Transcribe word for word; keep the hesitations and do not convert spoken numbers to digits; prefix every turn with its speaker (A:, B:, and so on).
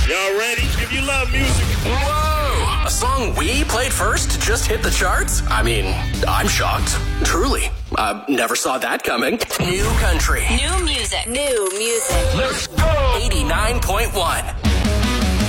A: Y'all ready? If you love music.
B: Whoa! A song we played first just hit the charts? I mean, I'm shocked. Truly. I never saw that coming. New country.
C: New music. New music.
B: Let's go! eighty-nine point one.